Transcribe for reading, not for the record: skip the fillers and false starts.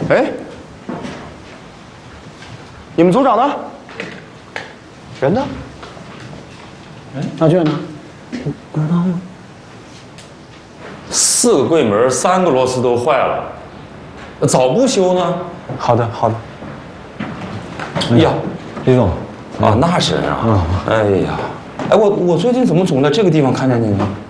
哎，你们组长呢？人呢？ 马俊呢？ 不知道吗 4个柜门，3个螺丝都坏了，早不修呢？ 好的，好的。 哎呀， 李总， 啊，那是啊。哎呀，哎，我最近怎么总在这个地方看见你呢？